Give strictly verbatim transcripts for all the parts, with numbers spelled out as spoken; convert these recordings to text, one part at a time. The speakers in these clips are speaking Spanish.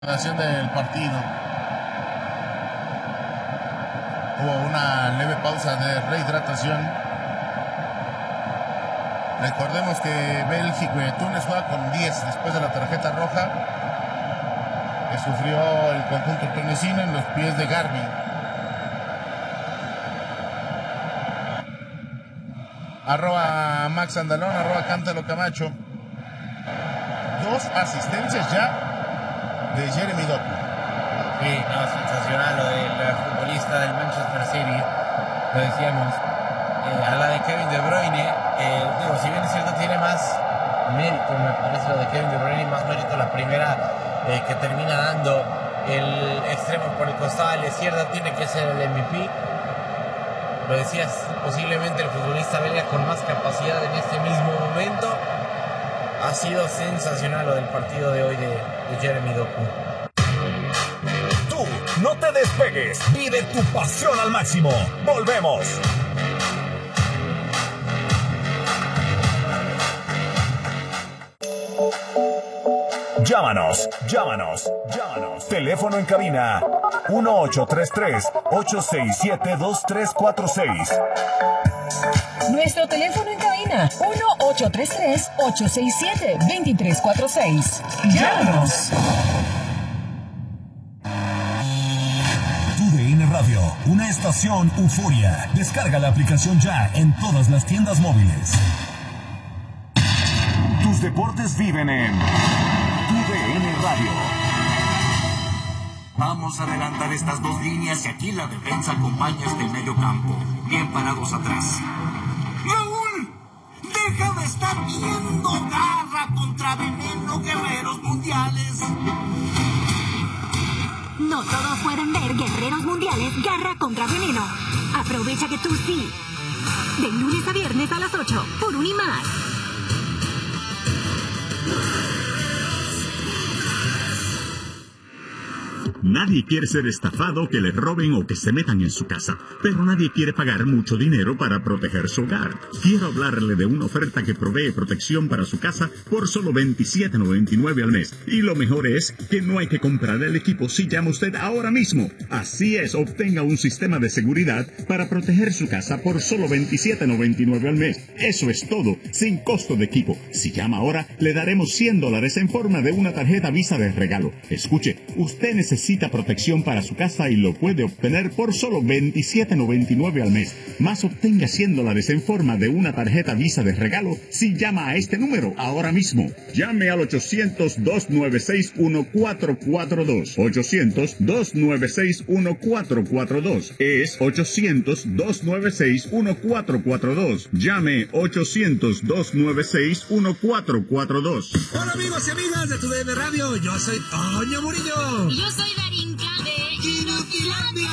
del partido. Hubo una leve pausa de rehidratación. Recordemos que Bélgica y Túnez juega con diez después de la tarjeta roja que sufrió el conjunto tunecino en los pies de Garbi. Arroba Max Andalón, arroba Cántalo Camacho. Dos asistencias ya de Jeremy Doku. Sí, no, sensacional lo del futbolista del Manchester City. Lo decíamos. Eh, a la de Kevin De Bruyne, eh, digo, si bien es cierto, tiene más mérito, me parece, lo de Kevin De Bruyne, más mérito la primera eh, que termina dando el extremo por el costado de la izquierda, tiene que ser el M V P. Lo decías, posiblemente el futbolista belga con más capacidad en este mismo momento. Ha sido sensacional lo del partido de hoy de, de Jeremy Doku. Tú, no te despegues, vive tu pasión al máximo. Volvemos. Llámanos, llámanos, llámanos. Teléfono en cabina uno ocho tres tres, ocho seis siete, dos tres cuatro seis. Nuestro teléfono en cabina uno ocho tres tres, ocho seis siete, dos tres cuatro seis. Llámanos. Tu D N Radio, una estación euforia. Descarga la aplicación ya en todas las tiendas móviles. Tus deportes viven en Tu D N Radio. Vamos a adelantar estas dos líneas y aquí la defensa acompaña este medio campo. Bien parados atrás. ¡Raúl! ¡Deja de estar viendo! ¡Garra contra veneno, guerreros mundiales! No todos pueden ver Guerreros Mundiales, Garra contra Veneno. Aprovecha que tú sí. De lunes a viernes a las ocho, por Unimás. Nadie quiere ser estafado, que le roben o que se metan en su casa, pero nadie quiere pagar mucho dinero para proteger su hogar. Quiero hablarle de una oferta que provee protección para su casa por solo veintisiete noventa y nueve al mes. Y lo mejor es que no hay que comprar el equipo si llama usted ahora mismo. Así es, obtenga un sistema de seguridad para proteger su casa por solo veintisiete noventa y nueve al mes. Eso es todo, sin costo de equipo. Si llama ahora, le daremos cien dólares en forma de una tarjeta Visa de regalo. Escuche, usted necesita protección para su casa y lo puede obtener por solo veintisiete noventa y nueve al mes. Más obtenga cien dólares en forma de una tarjeta Visa de regalo si llama a este número ahora mismo. Llame al ochocientos, dos nueve seis, uno cuatro cuatro dos. ochocientos, dos nueve seis, uno cuatro cuatro dos. Es ochocientos, dos nueve seis, uno cuatro cuatro dos. Llame ochocientos, dos nueve seis, uno cuatro cuatro dos. Hola amigos y amigas de Tu D N Radio, yo soy Toño Murillo. Y yo soy Darinka de Inutilandia.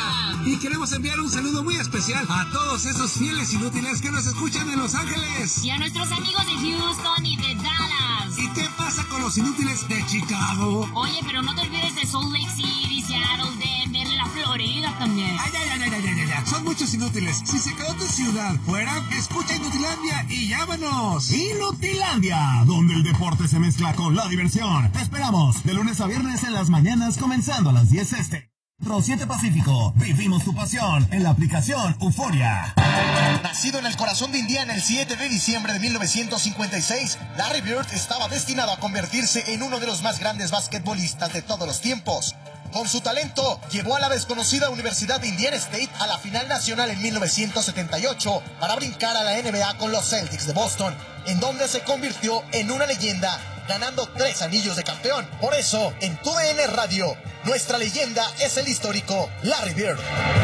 Y queremos enviar un saludo muy especial a todos esos fieles inútiles que nos escuchan en Los Ángeles. Y a nuestros amigos de Houston y de Dallas. ¿Y qué pasa con los inútiles de Chicago? Oye, pero no te olvides de Salt Lake City, Seattle, Denver, la Florida también. Ay, ay, ay, ay, ay, ay, ay. Son muchos inútiles. Si se quedó tu ciudad fuera, escucha Inutilandia y llámanos. Inutilandia, donde el deporte se mezcla con la diversión. Te esperamos de lunes a viernes en las mañanas, comenzando a las diez este. siete Pacífico, vivimos tu pasión en la aplicación Euforia. Nacido en el corazón de Indiana el siete de diciembre de mil novecientos cincuenta y seis, Larry Bird estaba destinado a convertirse en uno de los más grandes basquetbolistas de todos los tiempos. Con su talento, llevó a la desconocida Universidad de Indiana State a la final nacional en mil novecientos setenta y ocho para brincar a la N B A con los Celtics de Boston, en donde se convirtió en una leyenda, ganando tres anillos de campeón. Por eso, en Tu D N Radio, nuestra leyenda es el histórico Larry Bird.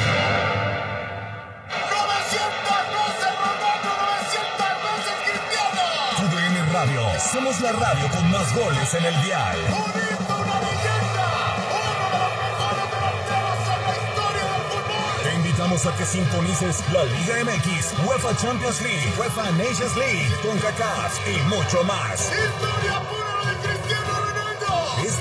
novecientas doce Ronaldo, novecientas doce Cristiano. Tu D N Radio, somos la radio con más goles en el dial. Bonito, una leyenda, uno de los mejores delanteros en la historia del fútbol. Te invitamos a que sintonices la Liga M X, UEFA Champions League, UEFA Nations League, CONCACAF y mucho más. Historia pura de Cristiano Ronaldo. Esta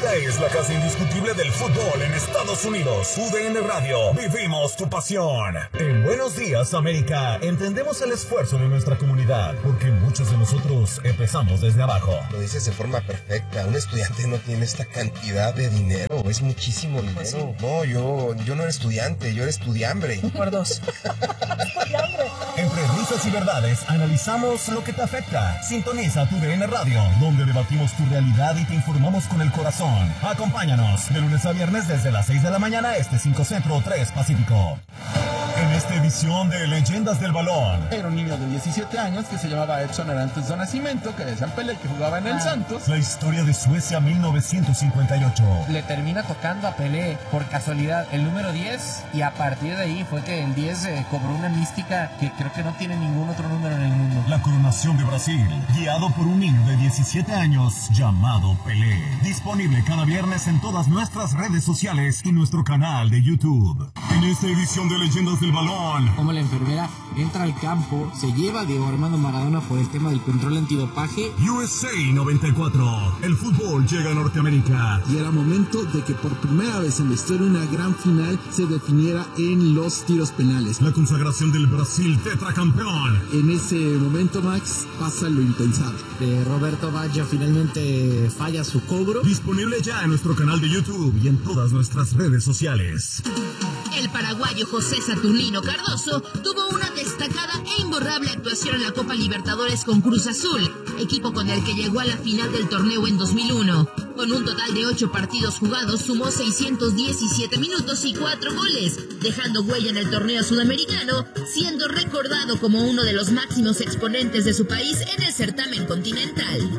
Esta es la casa indiscutible del fútbol en Estados Unidos. U D N Radio, vivimos tu pasión. En Buenos Días, América, entendemos el esfuerzo de nuestra comunidad, porque muchos de nosotros empezamos desde abajo. Lo dices de forma perfecta. Un estudiante no tiene esta cantidad de dinero. Es muchísimo dinero. No, yo, yo no era estudiante, yo era estudiambre. Por dos. Entre risas y verdades, analizamos lo que te afecta. Sintoniza tu D N Radio, donde debatimos tu realidad y te informamos con el corazón. Acompáñanos de lunes a viernes desde las seis de la mañana, este cinco Centro, tres Pacífico. En esta edición de Leyendas del Balón. Era un niño de diecisiete años que se llamaba Edson antes de nacimiento, que decían Pelé, que jugaba en el Santos. La historia de Suecia mil novecientos cincuenta y ocho. Le termina tocando a Pelé por casualidad el número diez, y a partir de ahí fue que el diez eh, cobró una mística que creo que no tiene ningún otro número en el mundo. La coronación de Brasil, guiado por un niño de diecisiete años llamado Pelé. Disponible cada viernes en todas nuestras redes sociales y nuestro canal de YouTube. En esta edición de Leyendas del Balón. Como la enfermera entra al campo, se lleva a Diego Armando Maradona por el tema del control antidopaje. U S A noventa y cuatro. El fútbol llega a Norteamérica. Y era momento de que por primera vez en la historia una gran final se definiera en los tiros penales. La consagración del Brasil tetracampeón. En ese momento, Max, pasa lo impensable. De Roberto Baggio finalmente falla su cobro. Disponible ya en nuestro canal de YouTube y en todas nuestras redes sociales. El paraguayo José Saturnino Cardoso tuvo una destacada e imborrable actuación en la Copa Libertadores con Cruz Azul, equipo con el que llegó a la final del torneo en dos mil uno. Con un total de ocho partidos jugados, sumó seiscientos diecisiete minutos y cuatro goles, dejando huella en el torneo sudamericano, siendo recordado como uno de los máximos exponentes de su país en el certamen continental.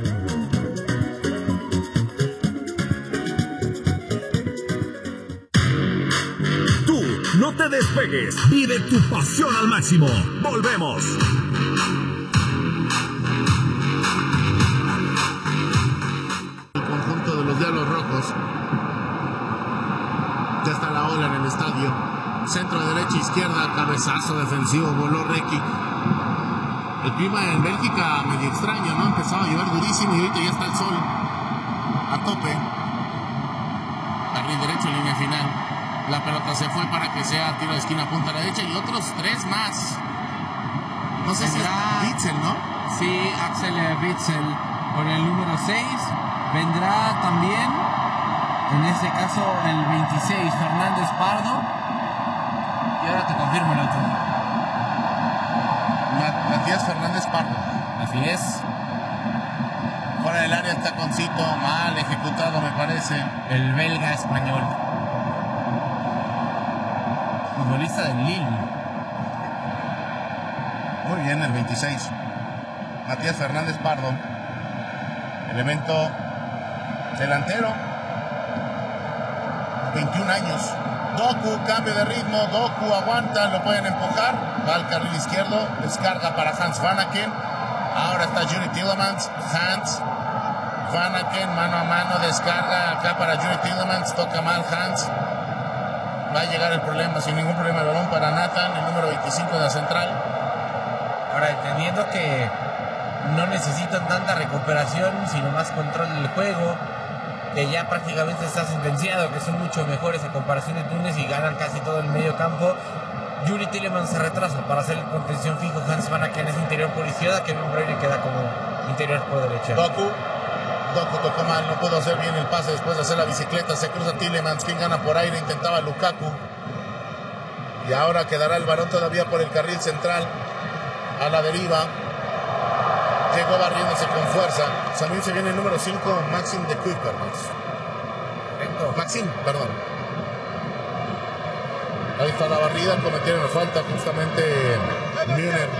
No te despegues, vive tu pasión al máximo. Volvemos. El conjunto de los Diablos Rojos. Ya está la ola en el estadio. Centro, derecha, izquierda, cabezazo defensivo, voló Requi. El clima en Bélgica medio extraño, ¿no? Empezaba a llover durísimo y ahorita ya está el sol a tope. Carril derecho, línea final. La pelota se fue para que sea tiro de esquina punta a la derecha y otros tres más. No sé si es Witsel, ¿no? Sí, Axel Witsel con el número seis. Vendrá también, en este caso, el veintiséis, Fernández Pardo. Y ahora te confirmo el otro. Matías Fernández Pardo. Así es. Fuera del área está Concito, mal ejecutado me parece. El belga español. Futbolista del Lille. Muy bien, el veintiséis. Matías Fernández Pardo. Elemento delantero. veintiún años. Doku, cambio de ritmo. Doku aguanta, lo pueden empujar. Va al carril izquierdo. Descarga para Hans Vanaken. Ahora está Yuri Tillemans. Hans Vanaken, mano a mano. Descarga acá para Yuri Tillemans. Toca mal Hans. Va a llegar el problema, sin ningún problema, el balón para Nathan, el número veinticinco de la central. Ahora, entendiendo que no necesitan tanta recuperación, sino más control del juego, que ya prácticamente está sentenciado, que son mucho mejores a comparación de Túnez y ganan casi todo el medio campo. Yuri Tillemans se retrasa para hacer contención fijo. Hans Vanaken es interior por izquierda, Kevin De Bruyne queda como interior por derecha. Doku. Doku tocó mal, no pudo hacer bien el pase después de hacer la bicicleta. Se cruza Tillemans, quien gana por aire, intentaba Lukaku. Y ahora quedará el varón todavía por el carril central. A la deriva. Llegó barriéndose con fuerza. También se viene el número cinco, Maxim de Kuiper. Maxim, perdón. Ahí está la barrida, cometieron la falta justamente Müller.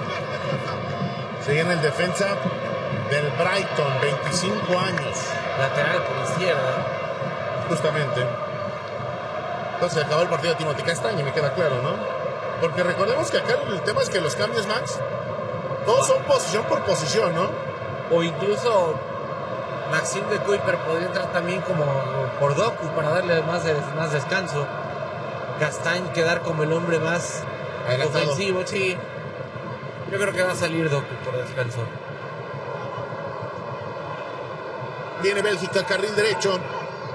Se viene el defensa del Brighton, veinticinco años. Lateral por izquierda. Justamente. Entonces acabó el partido de Timothy Castaño, me queda claro, ¿no? Porque recordemos que acá el tema es que los cambios, Max, todos son posición por posición, ¿no? O incluso Maxim de Kuiper podría entrar también como por Doku para darle más, de, más descanso. Castañ quedar como el hombre más adelantado, ofensivo, sí. Yo creo que va a salir Doku por descanso. Viene Bélgica, carril derecho.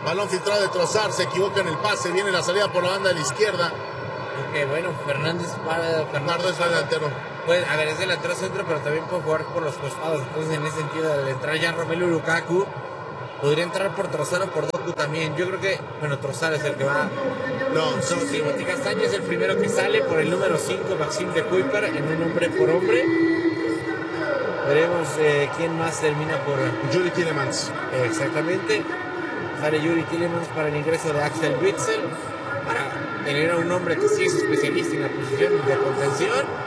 Balón filtrado de Trossard, se equivoca en el pase, viene la salida por la banda de la izquierda. Ok, bueno, Fernández para Bernardo es delantero. Pues, a ver, es delantero centro, pero también puede jugar por los costados. Entonces, en ese sentido, al entrar ya Romelu Lukaku, podría entrar por Trossard o por Doku también. Yo creo que, bueno, Trossard es el que va. No, no sí, Mati Castaño es el primero que sale por el número cinco, Maxime de Kuiper, en un hombre por hombre. Veremos eh, quién más termina por. Yuri Tielemans. Eh, exactamente. Sale Yuri Tielemans para el ingreso de Axel Witsel, para tener a un hombre que sí es especialista en la posición de contención.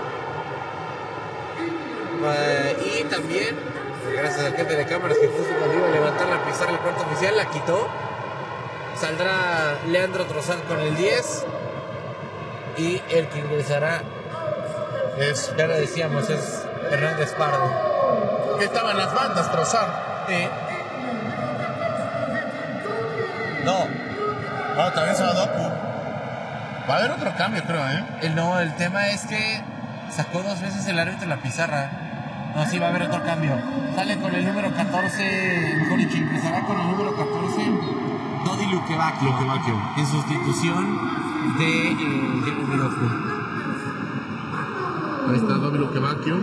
Uh, y también, gracias al jefe de cámaras que justo cuando iba a levantar la pizarra el cuarto oficial la quitó. Saldrá Leandro Trossard con el diez. Y el que ingresará es, ya lo decíamos, es Fernández Pardo. Que estaba en las bandas, Trossard. Sí. No. No, también se va Doku. Va a haber otro cambio, creo, ¿eh? El, no, el tema es que sacó dos veces el árbitro la pizarra. No, sí, va a haber otro cambio. Sale con el número catorce, mejor dicho, empezará con el número catorce, Dodi Lukebakio, Lukebakio, en sustitución de eh, Jeremy Doku. Ahí está Dodi Lukebakio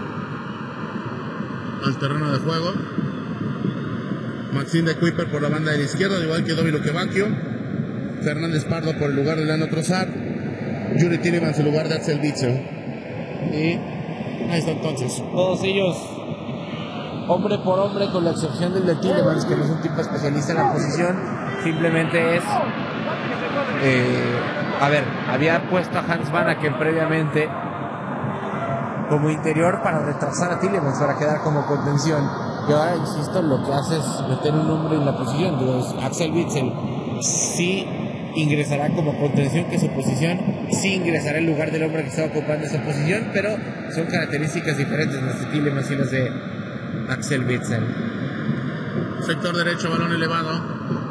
al terreno de juego. Maxime de Kuiper por la banda de la izquierda, igual que Dodi Lukebakio. Fernández Pardo por el lugar de Leandro Trossard. Yuri Tielemans en lugar de Axel Witsel. Y ahí está entonces. Todos ellos, hombre por hombre, con la excepción del de Tielemans, que no es un tipo especialista en la posición, simplemente es. Eh, a ver, había puesto a Hans Vanaken previamente como interior para retrasar a Tielemans, para quedar como contención. Y ahora, insisto, lo que hace es meter un hombre en la posición. Digo, Axel Witsel sí ingresará como contención, que su posición sí ingresará en lugar del hombre que estaba ocupando esa posición, pero son características diferentes las de Tielemans y las de Axel Witsel. Sector derecho, balón elevado.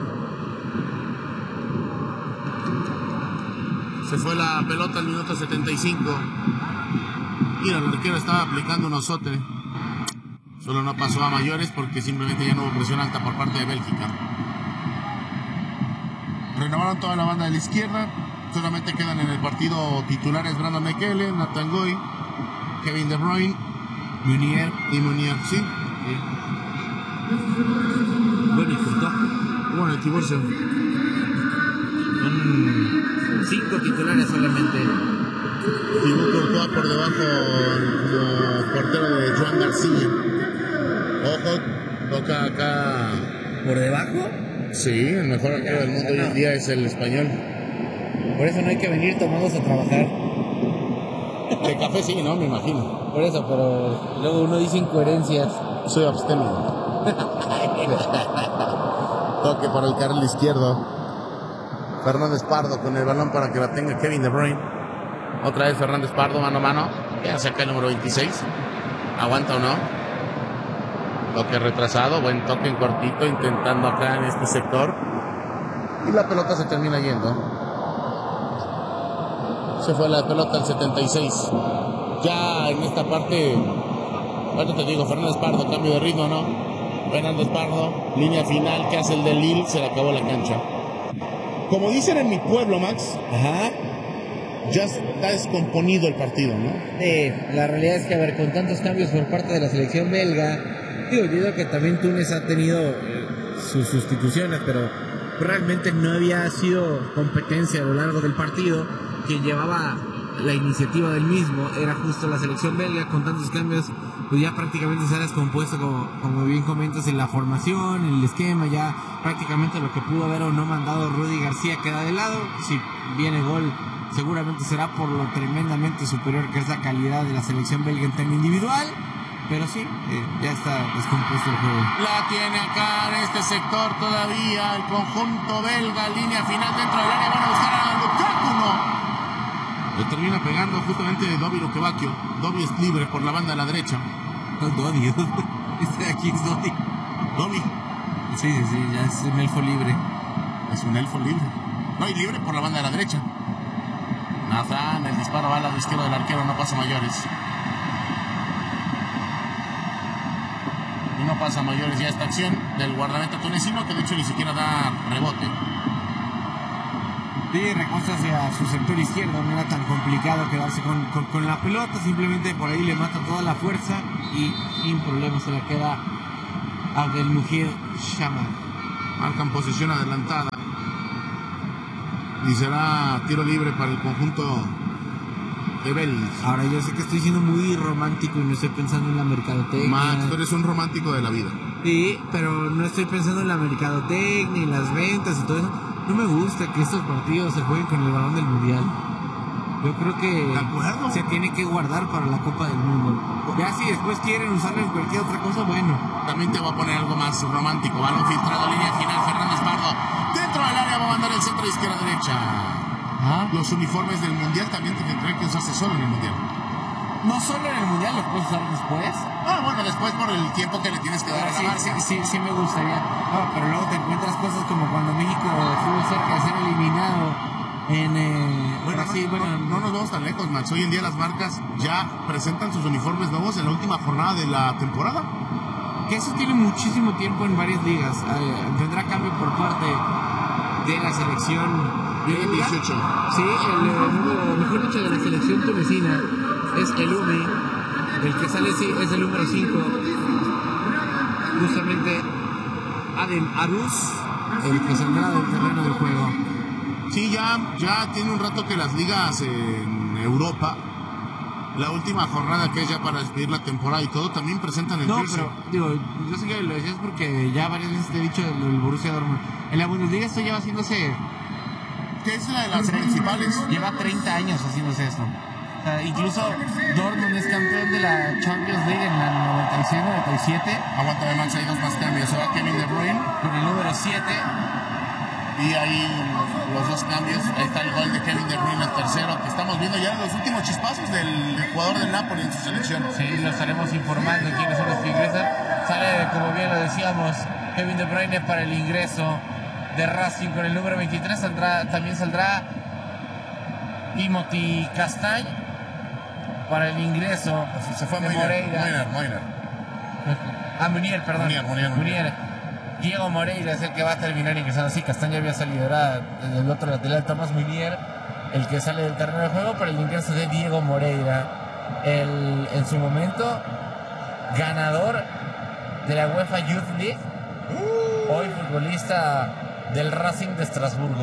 Se fue la pelota al minuto setenta y cinco. Mira, el arquero estaba aplicando un osote. Solo no pasó a mayores porque simplemente ya no hubo presión alta por parte de Bélgica. Renovaron toda la banda de la izquierda. Solamente quedan en el partido titulares Brandon Mekele, Nathan Goy, Kevin De Bruyne, Munier y Munier, sí. sí. Bueno, y Courtois. Bueno, el divorcio. Son cinco titulares solamente. Thibaut Courtois por debajo como portero de Joan García. Ojo, toca acá. ¿Por debajo? Sí, el mejor arquero del mundo hoy en día es el español. Por eso no hay que venir tomados a trabajar. De café sí, ¿no? Me imagino. Por eso, pero luego uno dice incoherencias. Soy abstemio. Toque para el carril izquierdo. Fernández Pardo con el balón para que la tenga Kevin De Bruyne. Otra vez Fernández Pardo, mano a mano. Ya saca el número veintiséis. ¿Aguanta o no? Toque retrasado, buen toque en cortito, intentando acá en este sector. Y la pelota se termina yendo. Se fue la pelota al setenta y seis. Ya en esta parte, ahorita te digo, Fernández Pardo, cambio de ritmo, ¿no? Fernández Pardo, línea final, que hace el de Lille, se le acabó la cancha. Como dicen en mi pueblo, Max, ajá, ya está descomponido el partido, ¿no? Eh, la realidad es que, a ver, con tantos cambios por parte de la selección belga, digo, yo digo que también Túnez ha tenido eh, sus sustituciones, pero realmente no había sido competencia a lo largo del partido. Quien llevaba la iniciativa del mismo era justo la selección belga. Con tantos cambios, pues ya prácticamente se ha descompuesto, como, como bien comentas, en la formación, en el esquema. Ya prácticamente lo que pudo haber o no mandado Rudy García queda de lado. Si viene gol, seguramente será por lo tremendamente superior que es la calidad de la selección belga en tema individual. Pero sí, eh, ya está descompuesto el juego. La tiene acá en este sector todavía el conjunto belga, línea final dentro del área. Van a buscar a Lukaku, no. Le termina pegando justamente Dodi Lukebakio. Dodi es libre por la banda de la derecha. No, Dodi, este de aquí es Dodi. Dodi. Sí, sí, sí, ya es un elfo libre. Es un elfo libre. No, y libre por la banda de la derecha. Nathan, el disparo va al lado izquierdo del arquero, no pasa mayores. Y no pasa mayores ya esta acción del guardameta tunecino, que de hecho ni siquiera da rebote. Sí, recosta hacia su sector izquierdo, no era tan complicado quedarse con, con, con la pelota, simplemente por ahí le mata toda la fuerza y sin problema se la queda Abdelmujid Shamal. Marcan posición adelantada y será tiro libre para el conjunto de Belis. Ahora yo sé que estoy siendo muy romántico y no estoy pensando en la mercadotecnia. Max, tú eres un romántico de la vida. Sí, pero no estoy pensando en la mercadotecnia y las ventas y todo eso. No me gusta que estos partidos se jueguen con el balón del mundial. Yo creo que se tiene que guardar para la Copa del Mundo. Ya si después quieren usarlo en cualquier otra cosa, bueno. También te voy a poner algo más romántico. Balón filtrado, línea final, Fernández Pardo. Dentro del área va a mandar el centro izquierda derecha. ¿Ah? Los uniformes del mundial también tendrán que usarse solo en el mundial. No solo en el mundial, ¿lo puedes usar después? Ah, bueno, después por el tiempo que le tienes que dar a la sí, marca. Sí, sí, sí me gustaría. No, pero luego te encuentras cosas como cuando México estuvo cerca de ser eliminado en... Eh, bueno, Brasil, no, bueno, no, no nos vamos tan lejos, Max. Hoy en día las marcas ya presentan sus uniformes nuevos en la última jornada de la temporada. Que eso tiene muchísimo tiempo en varias ligas. Eh, tendrá cambio por parte de la selección... Viene el dieciocho. Sí, el, el, el mejor dicho de la selección tunecina es el Umi, el que sale sí, es el número cinco, justamente Adem Aruz, el que saldrá del terreno del juego. Sí, ya, ya tiene un rato que las ligas en Europa, la última jornada que es ya para despedir la temporada y todo, también presentan el No, jersey. pero digo, yo sé que lo decías porque ya varias veces te he dicho el, el Borussia Dortmund. En la Bundesliga esto lleva haciéndose... ¿Qué es la de las principales? Lleva treinta años haciéndose esto. O sea, incluso Dortmund es campeón de la Champions League en la noventa y seis noventa y siete. Aguántame, Max, hay dos más cambios. Se va Kevin De Bruyne con el número siete. Y ahí los dos cambios. Ahí está el gol de Kevin De Bruyne, el tercero, que estamos viendo ya los últimos chispazos del jugador del Napoli en su selección. Sí, lo estaremos informando quiénes son los que ingresan. Sale, como bien lo decíamos, Kevin De Bruyne para el ingreso de Racing con el número veintitrés. Saldrá, también saldrá Timothy Castañ para el ingreso. Se fue de Moiner, Moreira. Moiner, Moiner. Ah, Munier, perdón. Munier, Munier, Munier. Diego Moreira es el que va a terminar ingresando. Sí, Castañ ya había salido. Era el otro lateral, Tomás Munier, el que sale del terreno de juego para el ingreso de Diego Moreira. El, en su momento, ganador de la UEFA Youth League. Uh. Hoy futbolista del Racing de Estrasburgo.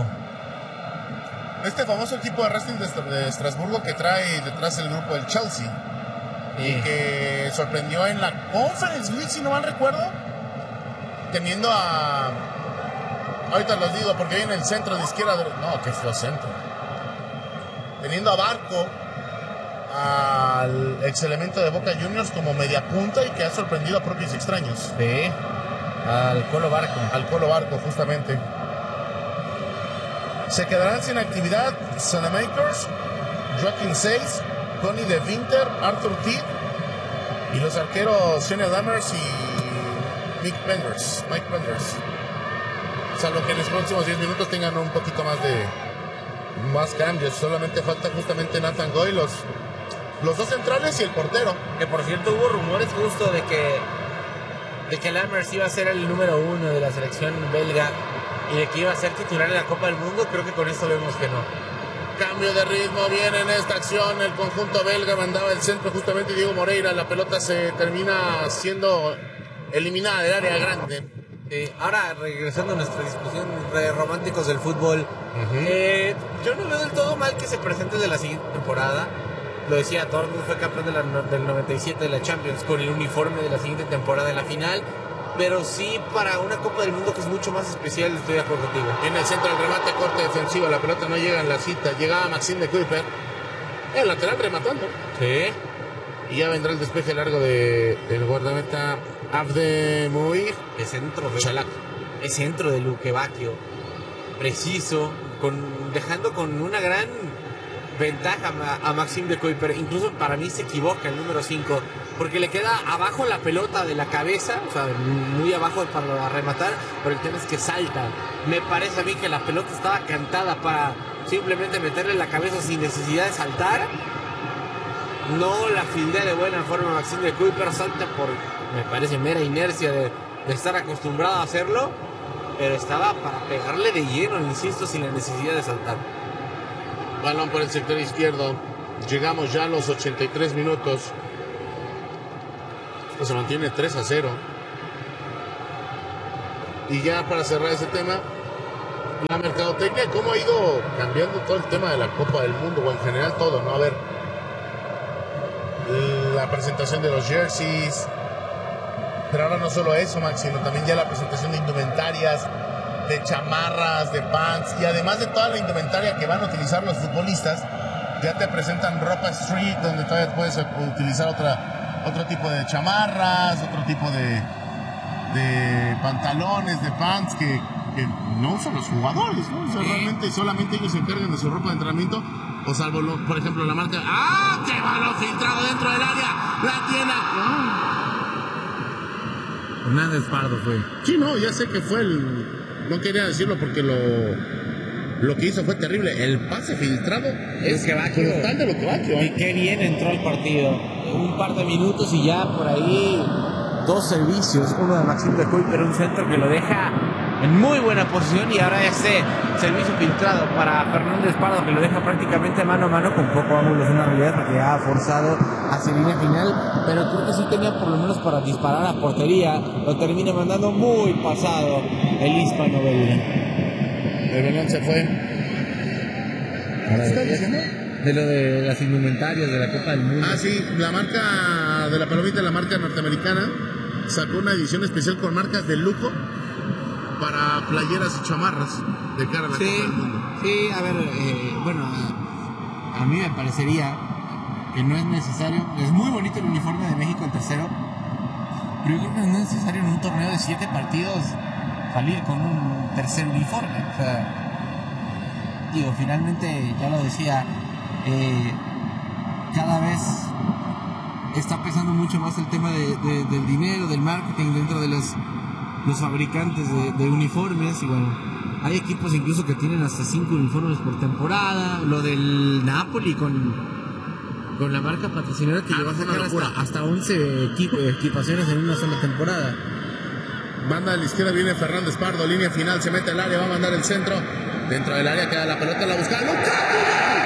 Este famoso equipo de Racing de, de Estrasburgo que trae detrás el grupo del Chelsea. Sí. Y que sorprendió en la Conference League, si no mal recuerdo, teniendo a... Ahorita los digo porque ahí en el centro de izquierda... No, que fue centro. Teniendo a Barco, al ex elemento de Boca Juniors como media punta y que ha sorprendido a propios extraños. Sí, al Colo Barco. Al Colo Barco, justamente. Se quedarán sin actividad Sanamakers, Joaquín Seis, Tony De Winter, Arthur Tidd y los arqueros Shane Lammers y Mike Penders. Mike Penders. Salvo que en los próximos diez minutos tengan un poquito más de más cambios. Solamente falta justamente Nathan Goy, los, los dos centrales y el portero. Que por cierto hubo rumores justo de que de que Lammers iba a ser el número uno de la selección belga y de que iba a ser titular en la Copa del Mundo. Creo que con esto vemos que no. Cambio de ritmo, viene en esta acción el conjunto belga, mandaba el centro justamente Diego Moreira, la pelota se termina siendo eliminada del área grande. Eh, ahora regresando a nuestra discusión de románticos del fútbol, uh-huh. eh, yo no veo del todo mal que se presente de la siguiente temporada. Lo decía, Dortmund fue campeón de la, del noventa y siete de la Champions con el uniforme de la siguiente temporada en la final. Pero sí, para una Copa del Mundo que es mucho más especial, estoy de acuerdo contigo. En el centro del remate, corte defensivo, la pelota no llega en la cita. Llegaba Maxime de Kuiper, el lateral rematando. Sí. Y ya vendrá el despeje largo de, del guardameta Abdelmujid. El centro de Chalak. El centro de Luque Bacchio. Preciso, con, dejando con una gran ventaja a, a Maxime de Kuiper. Incluso para mí se equivoca el número cinco. Porque le queda abajo la pelota de la cabeza, o sea, muy abajo para rematar, pero el tema es que salta. Me parece a mí que la pelota estaba cantada para simplemente meterle la cabeza sin necesidad de saltar. No la fildea de buena forma Maxime de Kuiper, salta por, me parece, mera inercia de, de estar acostumbrado a hacerlo. pero estaba para pegarle de lleno, insisto, sin la necesidad de saltar. Balón por el sector izquierdo. Llegamos ya a los ochenta y tres minutos. Esto se mantiene tres a cero. Y ya para cerrar ese tema, la mercadotecnia, cómo ha ido cambiando todo el tema de la Copa del Mundo, o en general todo, ¿no? A ver, la presentación de los jerseys, pero ahora no solo eso, Max, sino también ya la presentación de indumentarias, de chamarras, de pants, y además de toda la indumentaria que van a utilizar los futbolistas, ya te presentan ropa street, donde todavía puedes utilizar otra, otro tipo de chamarras, otro tipo de, de pantalones, de pants que, que no usan los jugadores, ¿no? O sea, realmente solamente ellos se encargan de su ropa de entrenamiento, o salvo, lo, por ejemplo, la marca. ¡Ah! ¡Qué balón filtrado dentro del área! ¡La tiene! ¡Oh! Hernández Pardo fue. Sí, no, ya sé que fue el... No quería decirlo porque lo, lo que hizo fue terrible. El pase filtrado es brutal de lo que va. Y qué bien entró el partido. Un par de minutos y ya por ahí dos servicios. Uno de Maxime Decoy, pero un centro que lo deja en muy buena posición. Y ahora ese servicio filtrado para Fernández Pardo, que lo deja prácticamente mano a mano, con poco ángulo de una realidad, porque ha forzado hacia línea final. Pero creo que sí tenía por lo menos para disparar a portería. Lo termina mandando muy pasado el hispano belga. El balón se fue. ¿Qué está diciendo? De lo de las indumentarias de la Copa del Mundo. Ah, sí, la marca de la palomita, la marca norteamericana, sacó una edición especial con marcas de lujo para playeras y chamarras de cara a la sí, Copa del Mundo. Sí, a ver, eh, bueno, a, a mí me parecería que no es necesario. Es muy bonito el uniforme de México en tercero, pero yo creo que no es necesario en un torneo de siete partidos salir con un tercer uniforme. O sea, digo, finalmente, ya lo decía, eh, cada vez está pesando mucho más el tema de, de, del dinero, del marketing dentro de los, los fabricantes de, de uniformes. Y bueno, hay equipos incluso que tienen hasta cinco uniformes por temporada. Lo del Napoli con, con la marca patrocinadora que ah, lleva a sacar hasta, hasta once equip, equipaciones en una sola temporada. Banda de la izquierda, viene Fernández Pardo, línea final, se mete al área, va a mandar el centro. Dentro del área queda la pelota, la busca. ¡Lukaku!